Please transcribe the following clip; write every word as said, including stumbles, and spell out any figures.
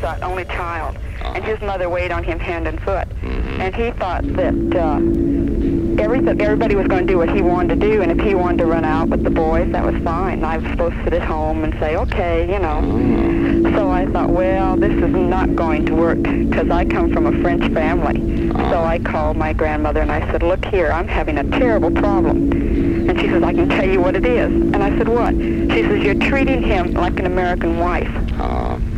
the only child, Uh-huh. and his mother weighed on him hand and foot. Mhm. And he thought that uh, everything, everybody was going to do what he wanted to do, and if he wanted to run out with the boys, that was fine. I was supposed to sit at home and say, okay, you know. Oh. So I thought, well, this is not going to work, because I come from a French family. So I called my grandmother and I said, look here, I'm having a terrible problem. And she says, I can tell you what it is. And I said, what? She says, you're treating him like an American wife. Uh,